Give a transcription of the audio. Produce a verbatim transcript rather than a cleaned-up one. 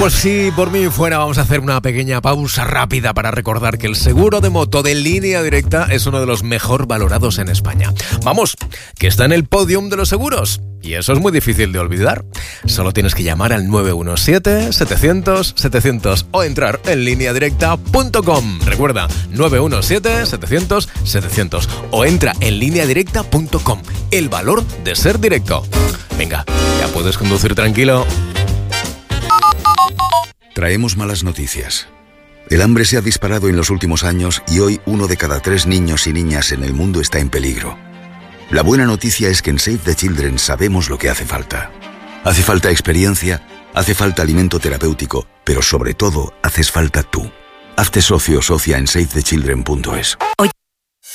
Pues si por mí fuera, vamos a hacer una pequeña pausa rápida para recordar que el seguro de moto de Línea Directa es uno de los mejor valorados en España. Vamos, que está en el podium de los seguros. Y eso es muy difícil de olvidar. Solo tienes que llamar al nueve uno siete, setecientos, setecientos o entrar en línea directa punto com. Recuerda, nueve uno siete, setecientos, setecientos o entra en línea directa punto com. El valor de ser directo. Venga, ya puedes conducir tranquilo. Traemos malas noticias. El hambre se ha disparado en los últimos años y hoy uno de cada tres niños y niñas en el mundo está en peligro. La buena noticia es que en Save the Children sabemos lo que hace falta. Hace falta experiencia, hace falta alimento terapéutico, pero sobre todo haces falta tú. Hazte socio o socia en save the children punto es.